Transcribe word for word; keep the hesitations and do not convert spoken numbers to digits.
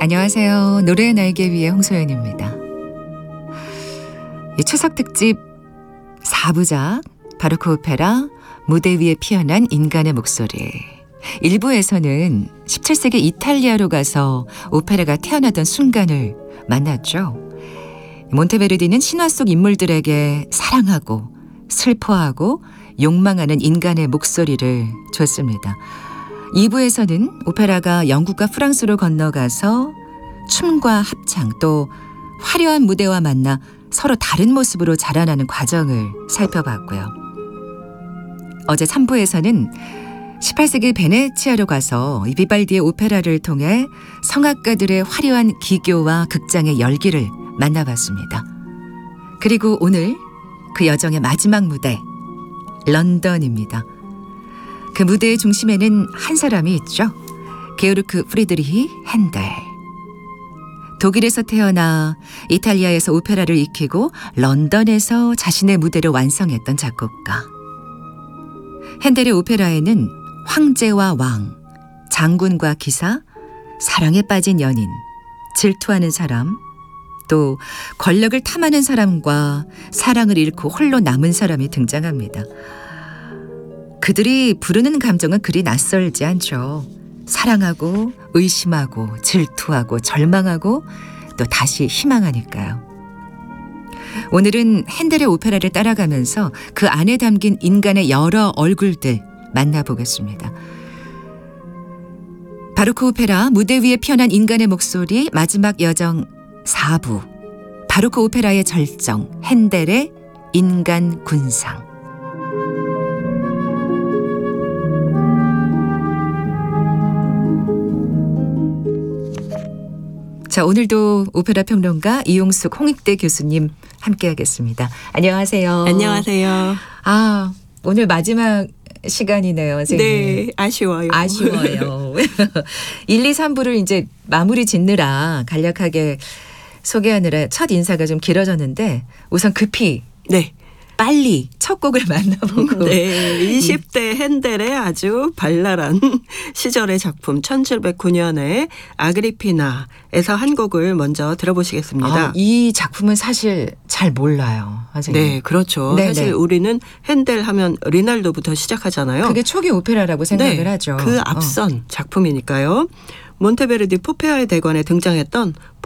안녕하세요. 노래의 날개 위의 홍소연입니다. 이 추석 특집 사 부작 바로크 오페라 무대 위에 피어난 인간의 목소리. 일 부에서는 십칠 세기 이탈리아로 가서 오페라가 태어나던 순간을 만났죠. 몬테베르디는 신화 속 인물들에게 사랑하고 슬퍼하고 욕망하는 인간의 목소리를 줬습니다. 이 부에서는 오페라가 영국과 프랑스로 건너가서 춤과 합창 또 화려한 무대와 만나 서로 다른 모습으로 자라나는 과정을 살펴봤고요. 어제 삼 부에서는 십팔 세기 베네치아로 가서 이 비발디의 오페라를 통해 성악가들의 화려한 기교와 극장의 열기를 만나봤습니다. 그리고 오늘 그 여정의 마지막 무대, 런던입니다. 그 무대의 중심에는 한 사람이 있죠. 게오르크 프리드리히 핸델. 독일에서 태어나 이탈리아에서 오페라를 익히고 런던에서 자신의 무대를 완성했던 작곡가. 핸델의 오페라에는 황제와 왕, 장군과 기사, 사랑에 빠진 연인, 질투하는 사람, 또 권력을 탐하는 사람과 사랑을 잃고 홀로 남은 사람이 등장합니다. 그들이 부르는 감정은 그리 낯설지 않죠. 사랑하고 의심하고 질투하고 절망하고 또 다시 희망하니까요. 오늘은 핸델의 오페라를 따라가면서 그 안에 담긴 인간의 여러 얼굴들 만나보겠습니다. 바로크 오페라 무대 위에 피어난 인간의 목소리 마지막 여정 사 부. 바로크 오페라의 절정 핸델의 인간 군상. 자, 오늘도 오페라 평론가 이용숙 홍익대 교수님 함께하겠습니다. 안녕하세요. 안녕하세요. 아, 오늘 마지막 시간이네요, 선생님. 네, 아쉬워요. 아쉬워요. 일, 이, 삼 부를 이제 마무리 짓느라 간략하게 소개하느라 첫 인사가 좀 길어졌는데 우선 급히 네. 빨리 첫 곡을 만나보고. 네, 이십 대 핸델의 아주 발랄한 시절의 작품 천칠백구 년의 아그리피나에서 한 곡을 먼저 들어보시겠습니다. 아, 이 작품은 사실 잘 몰라요, 선생님. 네, 그렇죠. 네, 사실 네. 우리는 핸델 하면 리날도부터 시작하잖아요. 그게 초기 오페라라고 생각을 네, 하죠. 그 앞선 어. 작품이니까요. 몬테베르디 포페아의 대관에 등장했던